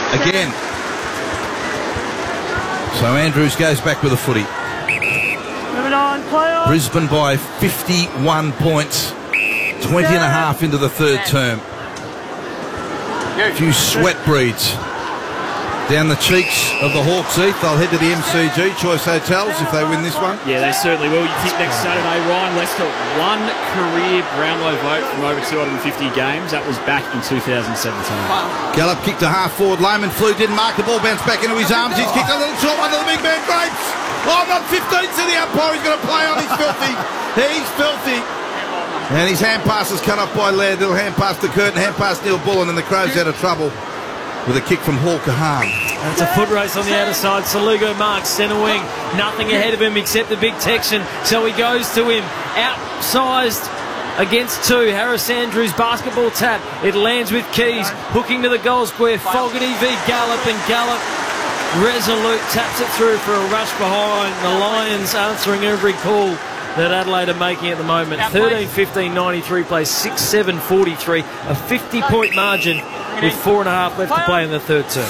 again. So Andrews goes back with a footy. Brisbane by 51 points. 20 and a half into the third term. A few sweat breeds down the cheeks of the Hawks, Heath. They'll head to the MCG, Choice Hotels, if they win this one. Yeah, they certainly will. You think next Saturday, Ryan Lester, one career Brownlow vote from over 250 games. That was back in 2017. Gallup kicked a half forward. Layman flew, didn't mark the ball, bounced back into his arms. He's kicked a little short one to the big man, Grapes. Oh, not 15 to the umpire. He's going to play on. He's filthy. He's filthy. And his hand pass is cut off by Laird. Little hand pass to Curtin, hand pass Neil Bullen, and the Crows out of trouble with a kick from Hall Kahan. And it's a foot race on the outer side. Salugo marks centre wing. Nothing ahead of him except the big Texan. So he goes to him. Outsized against two. Harris Andrews basketball tap. It lands with Keys. Hooking to the goal square. Fogarty v Gallup. And Gallup resolute taps it through for a rush behind. The Lions answering every call that Adelaide are making at the moment. 13-15-93 plays 6-7-43. A 50-point margin with 4.5 left to play in the third term.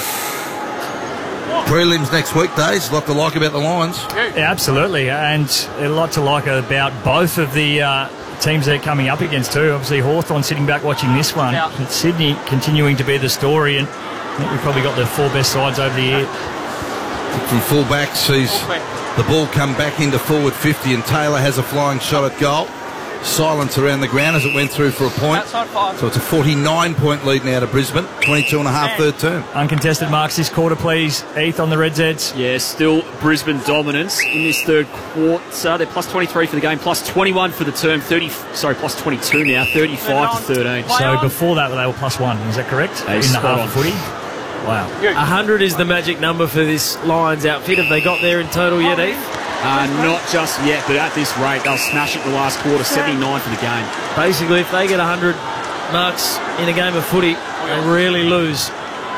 Prelims next week, Days. A lot to like about the Lions. Yeah, absolutely. And a lot to like about both of the teams they're coming up against too. Obviously Hawthorn sitting back watching this one. But Sydney continuing to be the story, and I think we've probably got the four best sides over the year. From full-back sees the ball come back into forward 50, and Taylor has a flying shot at goal. Silence around the ground as it went through for a point. So it's a 49-point lead now to Brisbane. 22 and a half third term. Uncontested marks this quarter, please. Heath on the Reds Eds. Yeah, still Brisbane dominance in this third quarter. They're plus 23 for the game, plus 21 for the term. Plus 22 now, 35-13. So before that, they were plus one. Is that correct? In the half of footy. Wow. 100 is the magic number for this Lions outfit. Have they got there in total yet, Heath? Not just yet, but at this rate, they'll smash it the last quarter, 79 for the game. Basically, if they get 100 marks in a game of footy, they really lose.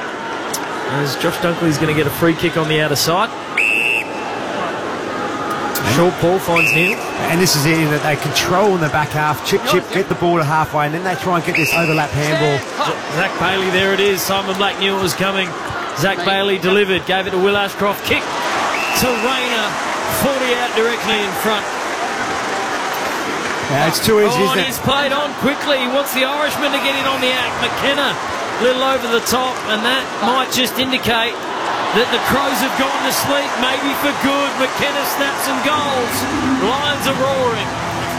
As Josh Dunkley's going to get a free kick on the outer side. Short ball finds Neil. And this is it, that they control in the back half. Chip, get the ball to halfway, and then they try and get this overlap handball. Zach Bailey, there it is. Simon Blacknell was coming. Zach Bailey delivered, gave it to Will Ashcroft. Kick to Rayner. 40 out directly in front. Yeah, it's too easy, isn't it? He's played on quickly. He wants the Irishman to get in on the act. McKenna, a little over the top, and that might just indicate that the Crows have gone to sleep, maybe for good. McKenna snaps some goals. Lions are roaring.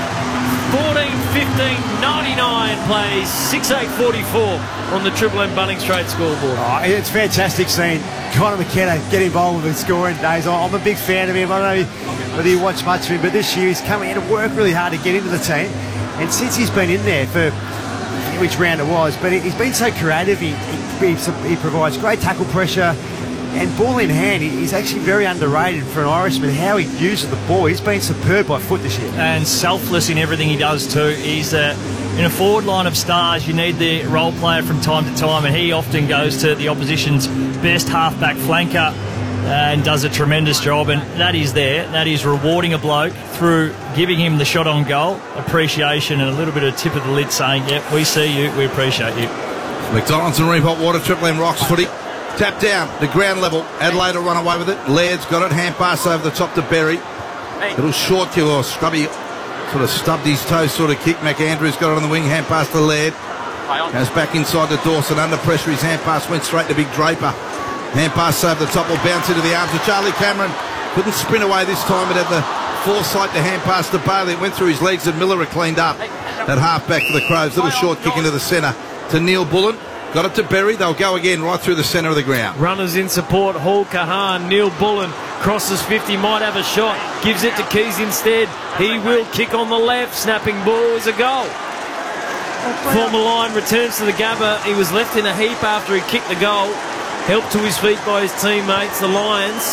14-15-99 plays 6-8-44 on the Triple M Bunnings Trade scoreboard. Oh, it's fantastic seeing Connor McKenna get involved with scoring days. I'm a big fan of him. I don't know whether you watch much of him, but this year he's coming in to work really hard to get into the team. And since he's been in there for which round it was, but he's been so creative. He provides great tackle pressure. And ball in hand, he's actually very underrated for an Irishman. How he uses the ball, he's been superb by foot this year. And selfless in everything he does too. He's in a forward line of stars. You need the role player from time to time, and he often goes to the opposition's best halfback flanker and does a tremendous job. And that is there. That is rewarding a bloke through giving him the shot on goal, appreciation, and a little bit of tip of the lid saying, "Yep, we see you, we appreciate you." McDonald's and Reebok Water, Triple M Rocks footy. Tap down, the ground level. Adelaide will run away with it. Laird's got it. Hand pass over the top to Berry. Little short kick or scrubby, sort of stubbed his toe sort of kick. McAndrews got it on the wing. Hand pass to Laird. Goes back inside to Dawson. Under pressure, his hand pass went straight to Big Draper. Hand pass over the top will bounce into the arms of Charlie Cameron. Couldn't sprint away this time, but had the foresight to hand pass to Bailey. It went through his legs and Miller cleaned up. That half back for the Crows. Little short kick into the centre to Neil Bullen. Got it to Berry. They'll go again right through the centre of the ground. Runners in support. Hall Kahan. Neil Bullen crosses 50. Might have a shot. Gives it to Keys instead. He will kick on the left. Snapping ball is a goal. Former line returns to the Gabba. He was left in a heap after he kicked the goal. Helped to his feet by his teammates, the Lions.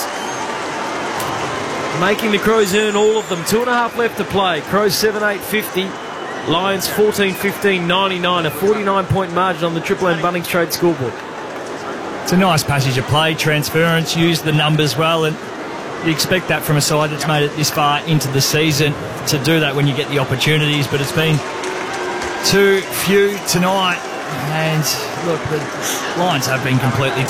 Making the Crows earn all of them. 2.5 left to play. Crows 7-8-50. Lions 14-15-99, a 49-point margin on the Triple M Bunnings Trade scoreboard. It's a nice passage of play, transference, use the numbers well, and you expect that from a side that's made it this far into the season to do that when you get the opportunities, but it's been too few tonight. And look, the Lions have been completely